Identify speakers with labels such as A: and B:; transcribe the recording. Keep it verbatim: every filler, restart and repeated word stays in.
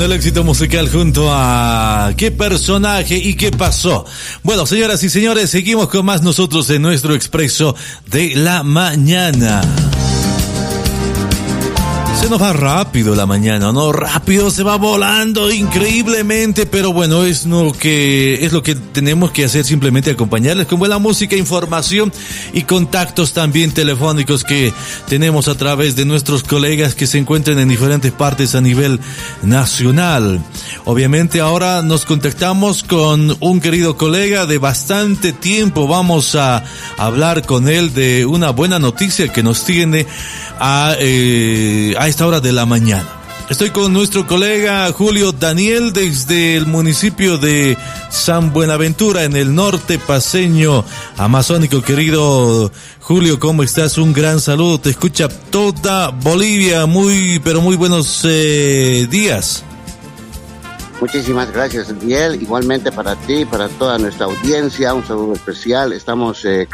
A: el éxito musical junto a ¿Qué personaje y qué pasó? Bueno, señoras y señores, seguimos con más nosotros en nuestro Expreso de la Mañana. Se nos va rápido la mañana, ¿no? Rápido, se va volando increíblemente, pero bueno, es lo que es lo que tenemos que hacer, simplemente acompañarles con buena música, información y contactos también telefónicos que tenemos a través de nuestros colegas que se encuentran en diferentes partes a nivel nacional. Obviamente ahora nos contactamos con un querido colega de bastante tiempo. Vamos a hablar con él de una buena noticia que nos tiene a, eh, a esta hora de la mañana. Estoy con nuestro colega Julio Daniel desde el municipio de San Buenaventura, en el norte paceño amazónico. Querido Julio, ¿cómo estás? Un gran saludo, te escucha toda Bolivia. Muy, pero muy buenos eh, días.
B: Muchísimas gracias, Miguel. Igualmente para ti, para toda nuestra audiencia, un saludo especial. Estamos eh,